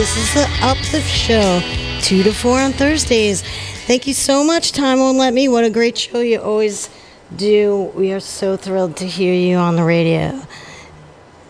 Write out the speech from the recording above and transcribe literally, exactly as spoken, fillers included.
This is the Uplift Show, two to four on Thursdays. Thank you so much, Time Won't Let Me. What a great show you always do. We are so thrilled to hear you on the radio.